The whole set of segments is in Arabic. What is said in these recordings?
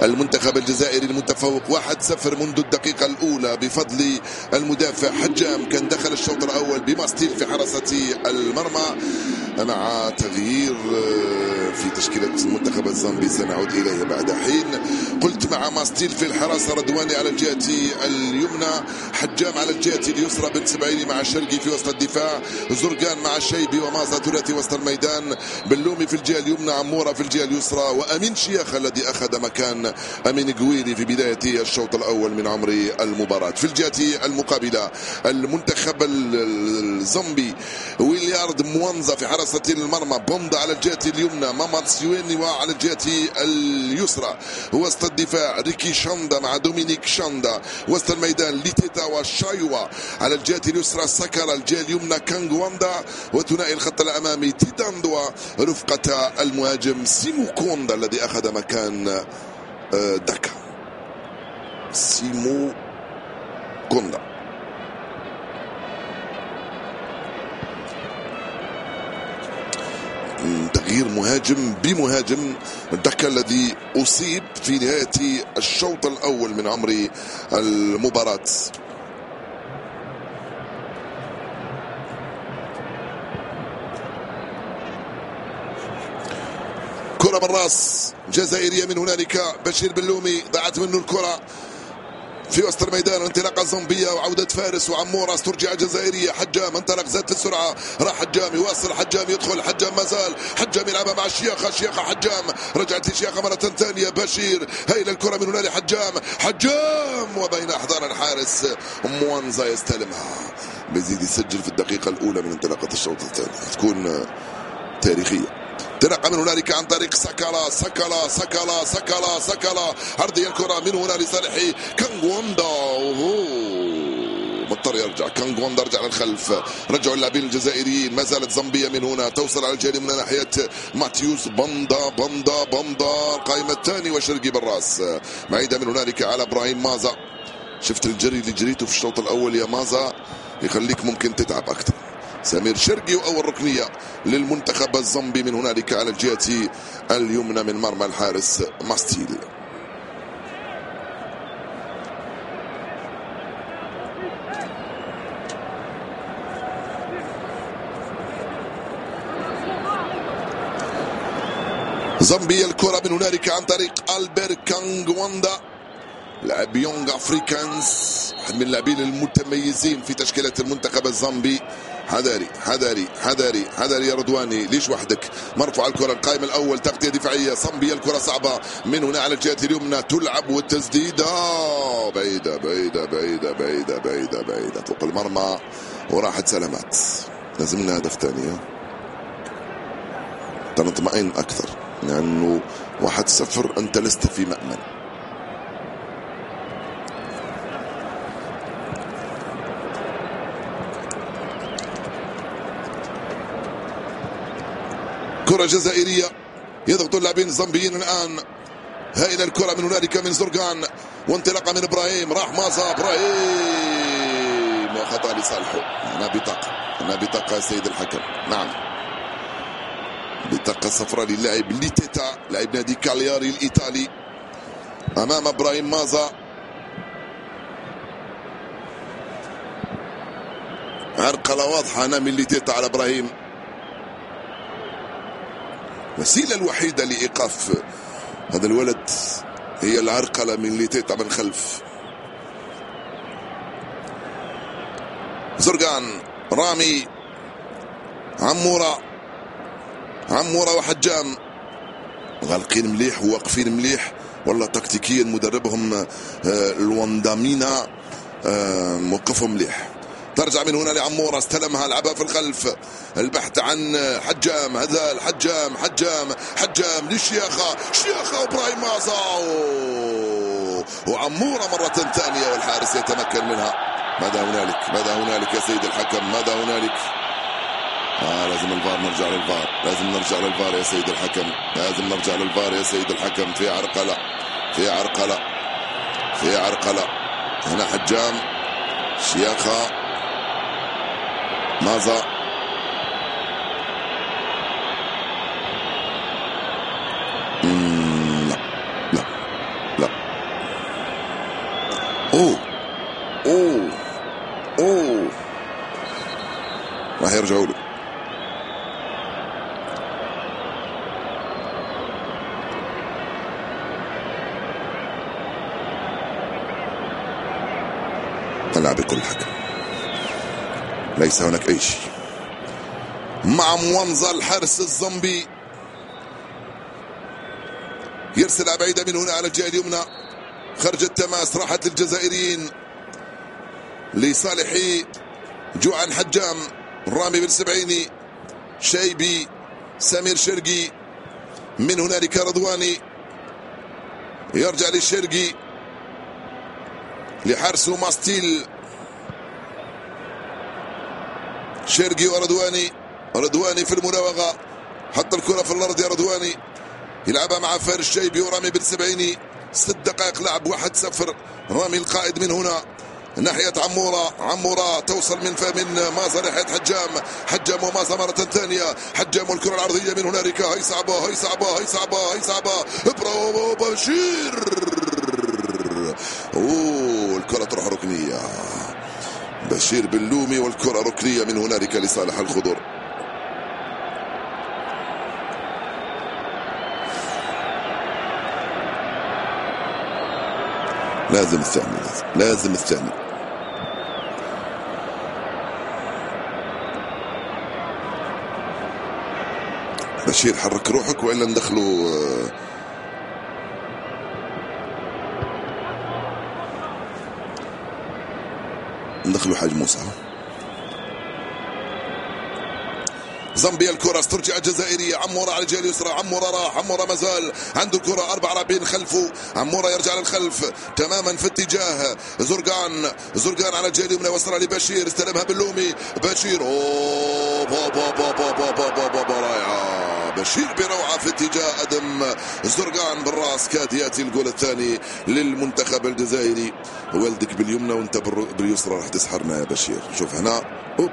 المنتخب الجزائري المتفوق 1-0 منذ الدقيقة الأولى بفضل المدافع حجام. كان دخل الشوط الأول بماستيل في حراسة المرمى مع تغيير في تشكيلة المنتخب الزامبي سنعود إليه بعد حين. قلت مع ماستيل في الحراسة، رضواني على الجهة اليمنى، حجام على الجهة اليسرى، بن سبعيني مع شرقي في وسط الدفاع، زرقان مع الشيبي ومازا ثلاثي وسط الميدان، بلومي في الجهة اليمنى، عمورة في الجهة اليسرى، وأمين شياخ الذي أخذ مكان أمين قويري في بداية الشوط الأول من عمر المباراة. في الجهة المقابلة المنتخب الزامبي ويليارد موانزا في حراسة المرمى، بوندا على الجهة اليمنى، ماماد سيويني وعلى الجهة اليسرى، وسط الدفاع ريكي شاندا مع دومينيك شاندا، وسط الميدان ليتيتا وشايوا، على الجهة اليسرى ساكارا، الجهة اليمنى كانغواندا، وثنائي الخط الأمامي تيداندوا رفقة المهاجم سيمو كوندا الذي أخذ مكان داكا. سيمو كوندا. تغيير مهاجم بمهاجم، داكا الذي أصيب في نهاية الشوط الأول من عمر المباراة. كرة بالراس جزائرية من هنالك، بشير بلومي ضاعت منه الكرة في وسط الميدان، انطلاقة زامبية وعودة فارس وعمورة، استرجع جزائرية، حجام انطلق، زاد في السرعة، راح حجام يواصل، حجام يدخل، حجام ما زال، حجام يلعبها مع الشياخة، شياخة حجام، رجعت لشياخة مرة ثانية، بشير هايل الكرة من هنا لحجام، حجام وبين أحضان الحارس موانزا يستلمها، بيزيد يسجل في الدقيقة الأولى من انطلاقة الشوط الثاني، تكون تاريخية. تنقى من هنالك عن طريق ساكالا، ساكالا ساكالا ساكالا ساكالا، عرضية الكرة من هنا لصالح كانغواندا، مضطر يرجع كانغواندا، رجع للخلف، رجعوا اللاعبين الجزائريين، ما زالت زامبية من هنا، توصل على الجانب من ناحية ماتيوس بندا القائمة الثاني وشرقي بالراس، معيدة من هنالك على ابراهيم مازا. شفت الجري اللي جريته في الشوط الأول يا مازا يخليك ممكن تتعب أكثر. سمير شرقي وأول ركنية للمنتخب الزامبي من هنالك على الجهة اليمنى من مرمى الحارس ماستيل. زامبيا الكرة من هنالك عن طريق ألبير كانغواندا، لاعب يونغ افريكانز، واحد من اللاعبين المتميزين في تشكيلة المنتخب الزامبي. حذاري حذاري حذاري حذاري يا رضواني، ليش وحدك؟ مرفوع الكرة، القائم الأول، تغطية دفاعية، زامبيا الكرة صعبة من هنا على الجهة اليمنى، تلعب والتسديدة بعيدة بعيدة بعيدة بعيدة بعيدة بعيدة فوق المرمى وراحت سلامات. لازمنا هدف ثاني، تنطمئن أكثر لأنه 1-0 أنت لست في مأمن. كرة جزائرية يضغط اللاعبين الزامبيين الآن، هائلة الكرة من هنالك من زرقان، وانطلاقة من إبراهيم، راح مازا، إبراهيم وخطأ لصالحه. هنا بطاقة يا سيد الحكم، نعم بطاقة صفراء للاعب ليتيتا لاعب نادي كالياري الإيطالي أمام إبراهيم مازا. عرقلة واضحة هنا من ليتيتا على إبراهيم، الوسيلة الوحيدة لإيقاف هذا الولد هي العرقلة من ليتيتا من خلف. زرقان، رامي، عمورة وحجام غالقين مليح وواقفين مليح، والله تكتيكيا مدربهم الواندامينا موقفهم مليح. ترجع من هنا لعمورة، استلمها، لعبها في الخلف، البحث عن حجام، هذا حجام للشياخة، شياخة وابراهيم مازا وعمورة مرة ثانية، والحارس يتمكن منها. ماذا هنالك يا سيد الحكم؟ ماذا هنالك؟ لازم الفار، نرجع للفار يا سيد الحكم، لازم نرجع للفار يا سيد الحكم. في عرقلة هنا، حجام، شياخة، مازا، يرجعوا له. اللاعب يقول حكم ليس هناك أي شيء. مع موانزا الحارس الزامبي يرسل بعيدة من هنا على الجهة اليمنى، خرج التماس، راحت للجزائريين لصالح جوعان حجام، رامي بالسبعيني، شيبي، سمير شرقي، من هنالك رضواني، يرجع للشرقي لحارسه ماستيل، شرقي ورضواني، رضواني في المراوغة، حط الكرة في الأرض يا رضواني، يلعبها مع فارس شيبي ورامي بالسبعيني. 6 دقائق لعب، 1-0. رامي القائد من هنا ناحية عمورة توصل من مازا ناحية حجام ومازا مرة ثانية، حجام والكرة العرضية من هنالك، هي صعبة برافو بشير، الكرة تروح ركنية، بشير باللومي والكرة ركنية من هنالك لصالح الخضر. لازم الثاني، لازم الثاني. بشير حرك روحك وإلا ندخلوا حاج موسى. زامبيا الكرة استرجع الجزائرية، عمورة على الجهة اليسرى، عمورة راح، عمورة مازال عنده الكرة، 4 لاعبين خلفه، عمورة يرجع للخلف تماما في اتجاه زرقان على الجهة اليمنى، وصل لبشير، استلمها باللومي، بشير رائعة، بشير بروعة في اتجاه أدم زرقان بالراس، كاد يأتي الجول الثاني للمنتخب الجزائري. والدك باليمنى وانت باليسرى راح تسحرنا يا بشير. شوف هنا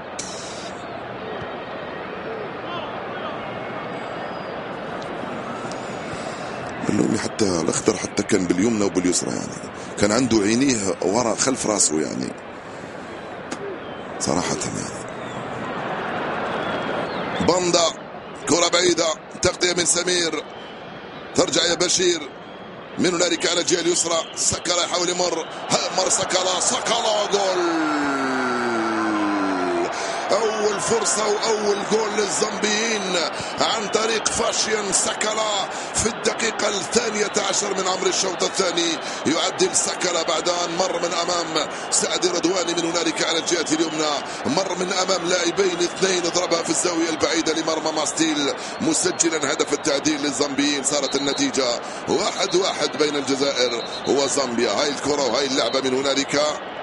اللومي، حتى الاخضر حتى كان باليمنى وباليسرى، يعني كان عنده عينيه وراء خلف راسه، يعني صراحة يعني. باندا كرة بعيدة، تغطية من سمير، ترجع يا بشير من هنالك على الجهة اليسرى، سكلا يحاول يمر، سكلا جول، أول فرصة وأول جول للزامبيين عن طريق فاشيان سكلا في الدقيقة 12 من عمر الشوط الثاني. يعدل سكلا بعد أن مر من أمام سعد رضواني من هنالك على الجهة اليمنى، مر من أمام لاعبين 2، ضربها في الزاوية البعيدة لمرمى ماستيل، مسجلا هدف التعديل للزامبيين. صارت النتيجة 1-1 بين الجزائر وزامبيا. هاي الكرة وهاي اللعبة من هنالك،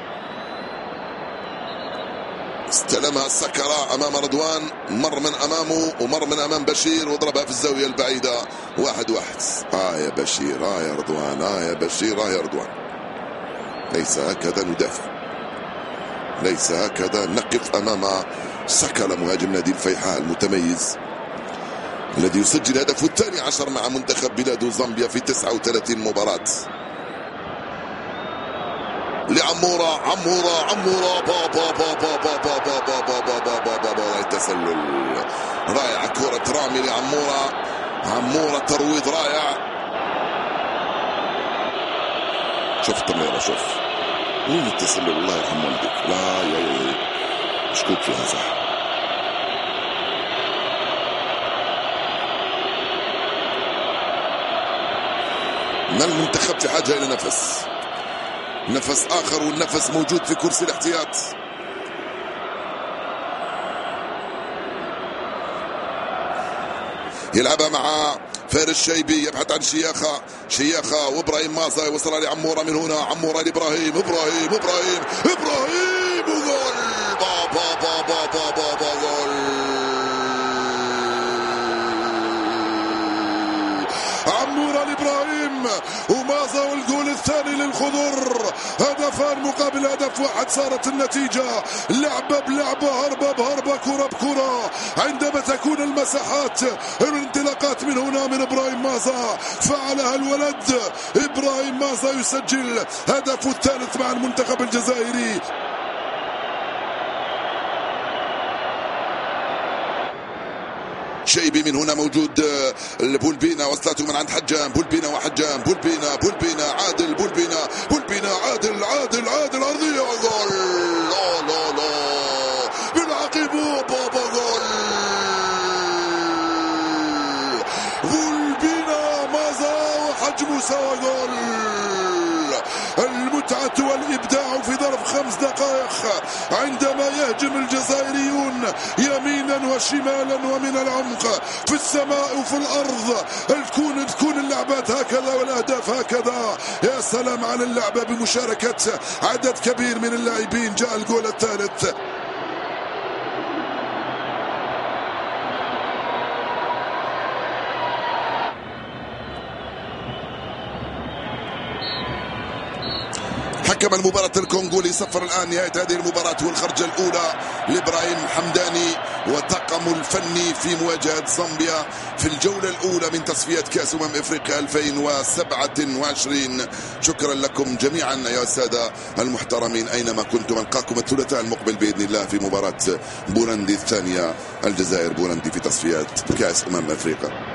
استلمها السكرة أمام رضوان، مر من أمامه ومر من أمام بشير وضربها في الزاوية البعيدة. 1-1. يا بشير، يا رضوان، يا بشير، يا رضوان. ليس هكذا ندافع، ليس هكذا نقف أمام سكرة مهاجم نادي الفيحاء المتميز الذي يسجل هدفه 12 مع منتخب بلاده زامبيا في 39 مباراة. لعمورة، عمورة التسلل رائع، كرة رامي عمورة ترويض رائع. شوف التمريرة، شوف وين التسلل، الله يرحم والديك، لا يا مشكوك فيها صح. ما المنتخب في حاجة إلى نفس آخر، والنفس موجود في كرسي الاحتياط. يلعبها مع فارس شيبي، يبحث عن شياخة وإبراهيم مازا، وصل لعمورة من هنا، عمورة لإبراهيم، إبراهيم وجول، جول عمورة لإبراهيم ومازا، والجول الثاني للخضر. هدفان مقابل هدف واحد، صارت النتيجة لعبة بلعبة، هربة بهربة، كرة بكرة. عندما تكون المساحات، الانطلاقات من هنا من إبراهيم مازا، فعلها الولد إبراهيم مازا، يسجل هدفه الثالث مع المنتخب الجزائري. شيبي من هنا موجود. بولبينا وصلته من عند حجام. بولبينا وحجام. بولبينا عادل. بولبينا عادل أرضية وجول. لا بالعقيب بابا جول. بولبينا ماذا وحجم سوى جول. المتعة والإبداع في ظرف 5 دقائق عندما يهجم الجزائريون يمينا وشمالا ومن العمق في السماء وفي الأرض. تكون اللعبات هكذا والأهداف هكذا. يا سلام على اللعبة بمشاركة عدد كبير من اللاعبين. جاء الجول الثالث. حكم المباراة الكونغولي صفر الآن نهاية هذه المباراة والخرجة الأولى لإبراهيم حمداني وطاقم الفني في مواجهة زامبيا في الجولة الأولى من تصفية كأس أفريقيا 2027. شكرا لكم جميعا يا السادة المحترمين أينما كنتم. ألقاكم الثلاثاء المقبل بإذن الله في مباراة بوروندي الثانية. الجزائر بوروندي في تصفيات كأس أفريقيا.